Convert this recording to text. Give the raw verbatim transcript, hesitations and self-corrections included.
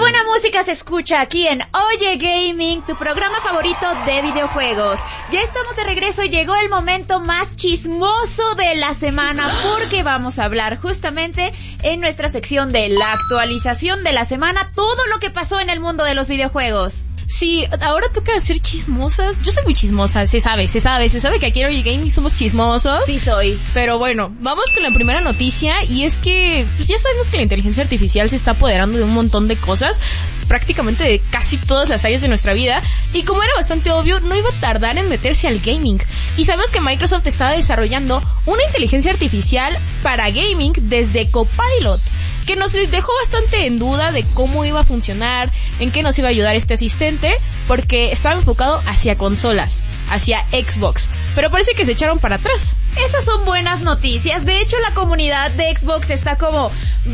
buena música se escucha aquí en Oye Gaming, tu programa favorito de videojuegos. Ya estamos de regreso y llegó el momento más chismoso de la semana, porque vamos a hablar justamente en nuestra sección de la actualización de la semana, todo lo que pasó en el mundo de los videojuegos. Sí, ahora toca ser chismosas. Yo soy muy chismosa, se sabe, se sabe, se sabe que aquí en Oye Gaming somos chismosos. Sí soy. Pero bueno, vamos con la primera noticia, y es que pues ya sabemos que la inteligencia artificial se está apoderando de un montón de cosas, prácticamente de casi todas las áreas de nuestra vida, y como era bastante obvio, no iba a tardar en meterse al gaming. Y sabemos que Microsoft estaba desarrollando una inteligencia artificial para gaming desde Copilot, que nos dejó bastante en duda de cómo iba a funcionar, en qué nos iba a ayudar este asistente, porque estaba enfocado hacia consolas, hacia Xbox, pero parece que se echaron para atrás. Esas son buenas noticias. De hecho, la comunidad de Xbox está como